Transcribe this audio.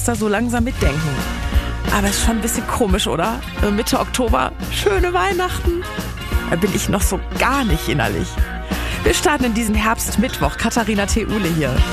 da so langsam mitdenken. Aber ist schon ein bisschen komisch, oder? Mitte Oktober, schöne Weihnachten. Da bin ich noch so gar nicht innerlich. Wir starten in diesen Herbstmittwoch. Katharina Theule hier.